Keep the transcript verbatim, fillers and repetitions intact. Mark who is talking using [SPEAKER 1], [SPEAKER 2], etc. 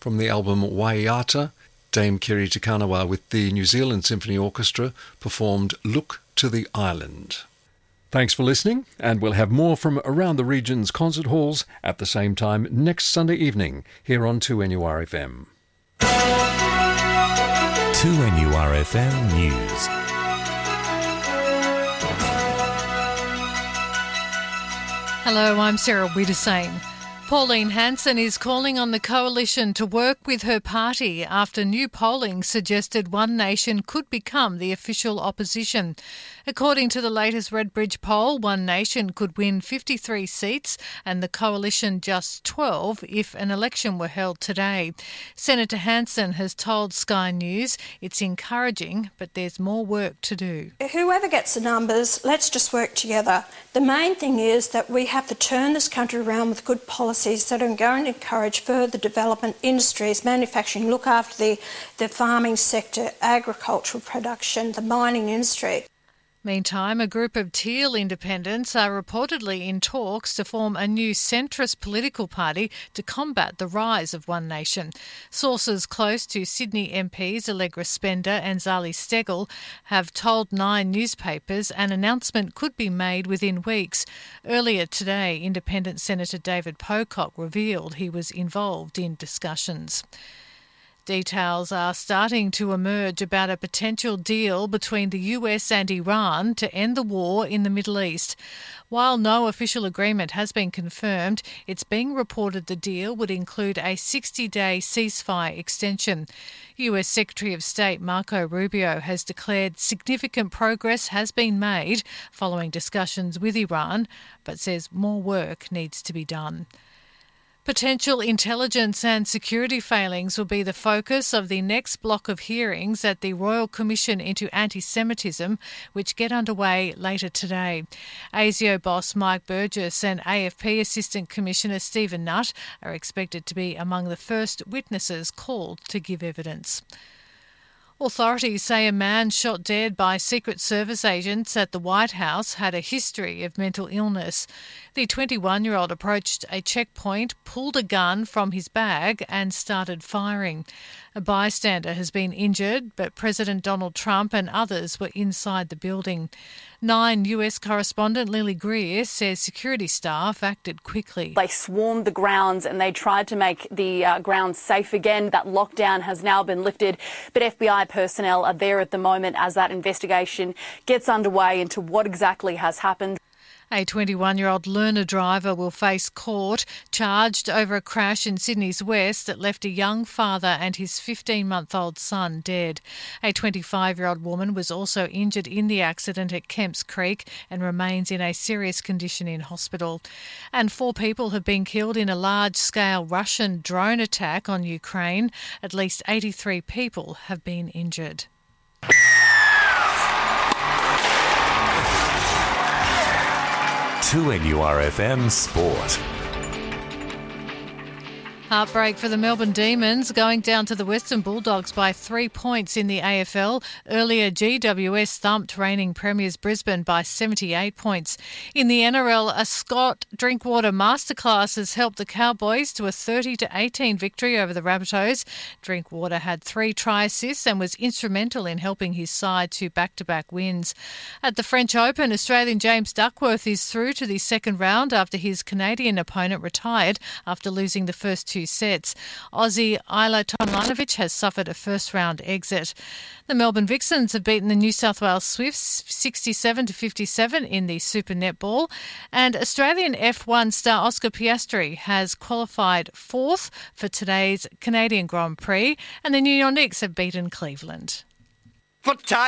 [SPEAKER 1] From the album Waiata, Dame Kiri Te Kanawa with the New Zealand Symphony Orchestra performed Look to the Island. Thanks for listening, and we'll have more from around the region's concert halls at the same time next Sunday evening here on two N U R F M.
[SPEAKER 2] two N U R F M News.
[SPEAKER 3] Hello, I'm Sarah Widdesane. Pauline Hanson is calling on the coalition to work with her party after new polling suggested One Nation could become the official opposition. According to the latest Redbridge poll, One Nation could win fifty-three seats and the coalition just twelve if an election were held today. Senator Hanson has told Sky News it's encouraging, but there's more work to do.
[SPEAKER 4] Whoever gets the numbers, let's just work together. The main thing is that we have to turn this country around with good policies that are going to encourage further development, industries, manufacturing, look after the, the farming sector, agricultural production, the mining industry.
[SPEAKER 3] Meantime, a group of Teal independents are reportedly in talks to form a new centrist political party to combat the rise of One Nation. Sources close to Sydney M Ps Allegra Spender and Zali Steggall have told Nine newspapers an announcement could be made within weeks. Earlier today, Independent Senator David Pocock revealed he was involved in discussions. Details are starting to emerge about a potential deal between the U S and Iran to end the war in the Middle East. While no official agreement has been confirmed, it's being reported the deal would include a sixty-day ceasefire extension. U S Secretary of State Marco Rubio has declared significant progress has been made following discussions with Iran, but says more work needs to be done. Potential intelligence and security failings will be the focus of the next block of hearings at the Royal Commission into Anti-Semitism, which get underway later today. ASIO boss Mike Burgess and A F P Assistant Commissioner Stephen Nutt are expected to be among the first witnesses called to give evidence. Authorities say a man shot dead by Secret Service agents at the White House had a history of mental illness. The twenty-one-year-old approached a checkpoint, pulled a gun from his bag and started firing. A bystander has been injured, but President Donald Trump and others were inside the building. Nine U S correspondent Lily Greer says security staff acted quickly.
[SPEAKER 5] They swarmed the grounds and they tried to make the uh, grounds safe again. That lockdown has now been lifted, but F B I personnel are there at the moment as that investigation gets underway into what exactly has happened.
[SPEAKER 3] A twenty-one-year-old learner driver will face court, charged over a crash in Sydney's west that left a young father and his fifteen-month-old son dead. A twenty-five-year-old woman was also injured in the accident at Kemps Creek and remains in a serious condition in hospital. And four people have been killed in a large-scale Russian drone attack on Ukraine. At least eighty-three people have been injured.
[SPEAKER 2] two N U R F M Sport.
[SPEAKER 3] Heartbreak for the Melbourne Demons, going down to the Western Bulldogs by three points in the A F L. Earlier, G W S thumped reigning premiers Brisbane by seventy-eight points. In the N R L, a Scott Drinkwater masterclass has helped the Cowboys to a thirty to eighteen victory over the Rabbitohs. Drinkwater had three try assists and was instrumental in helping his side to back-to-back wins. At the French Open, Australian James Duckworth is through to the second round after his Canadian opponent retired after losing the first two sets. Aussie Isla Tomljanovic has suffered a first-round exit. The Melbourne Vixens have beaten the New South Wales Swifts sixty-seven to fifty-seven in the Super Netball, and Australian F one star Oscar Piastri has qualified fourth for today's Canadian Grand Prix, and the New York Knicks have beaten Cleveland.
[SPEAKER 6] For time.